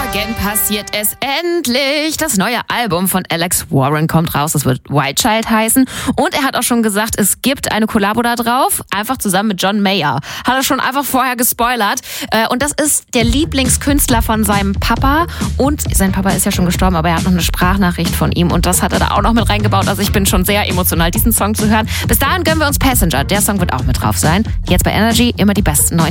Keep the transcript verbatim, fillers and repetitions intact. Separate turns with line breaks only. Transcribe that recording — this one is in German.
Morgen passiert es endlich. Das neue Album von Alex Warren kommt raus. Es wird White Child heißen. Und er hat auch schon gesagt, es gibt eine Kollabo da drauf. Einfach zusammen mit John Mayer. Hat er schon einfach vorher gespoilert. Und das ist der Lieblingskünstler von seinem Papa. Und sein Papa ist ja schon gestorben, aber er hat noch eine Sprachnachricht von ihm. Und das hat er da auch noch mit reingebaut. Also ich bin schon sehr emotional, diesen Song zu hören. Bis dahin gönnen wir uns Passenger. Der Song wird auch mit drauf sein. Jetzt bei Energy immer die besten neuen